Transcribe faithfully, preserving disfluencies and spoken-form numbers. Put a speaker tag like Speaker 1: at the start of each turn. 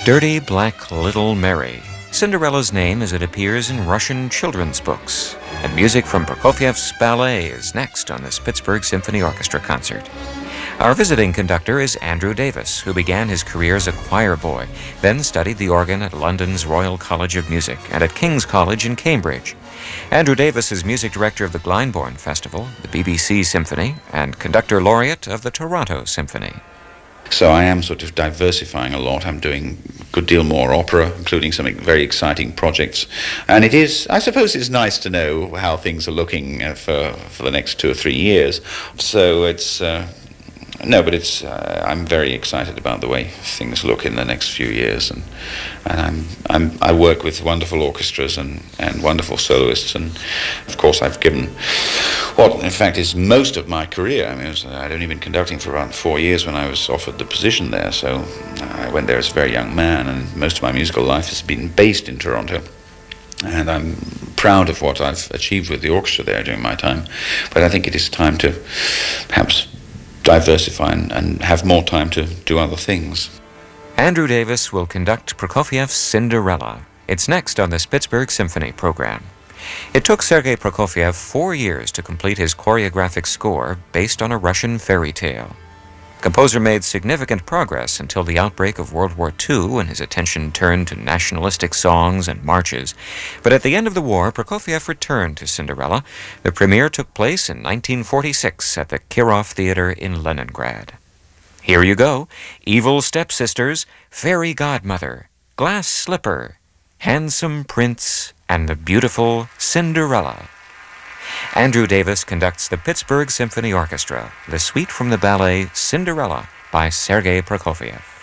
Speaker 1: Dirty Black Little Mary, Cinderella's name as it appears in Russian children's books. And music from Prokofiev's ballet is next on this Pittsburgh Symphony Orchestra concert. Our visiting conductor is Andrew Davis, who began his career as a choir boy, then studied the organ at London's Royal College of Music and at King's College in Cambridge. Andrew Davis is music director of the Glyndebourne Festival, the B B C Symphony, and conductor laureate of the Toronto Symphony.
Speaker 2: So I am sort of diversifying a lot. I'm doing a good deal more opera, including some very exciting projects. And it is, I suppose it's nice to know how things are looking uh, for, for the next two or three years. So it's, uh, no, but it's, uh, I'm very excited about the way things look in the next few years. And, and I'm, I'm, I work with wonderful orchestras and, and wonderful soloists. And of course I've given what in fact is most of my career. I mean, it was, I'd only been conducting for around four years when I was offered the position there. So I went there as a very young man, and most of my musical life has been based in Toronto. And I'm proud of what I've achieved with the orchestra there during my time. But I think it is time to perhaps diversify and, and have more time to do other things.
Speaker 1: Andrew Davis will conduct Prokofiev's Cinderella. It's next on this Pittsburgh Symphony program. It took Sergei Prokofiev four years to complete his choreographic score based on a Russian fairy tale. The composer made significant progress until the outbreak of World War Two, when his attention turned to nationalistic songs and marches. But at the end of the war, Prokofiev returned to Cinderella. The premiere took place in nineteen forty-six at the Kirov Theater in Leningrad. Here you go: Evil Stepsisters, Fairy Godmother, Glass Slipper, Handsome Prince, and the beautiful Cinderella. Andrew Davis conducts the Pittsburgh Symphony Orchestra, the suite from the ballet Cinderella by Sergei Prokofiev.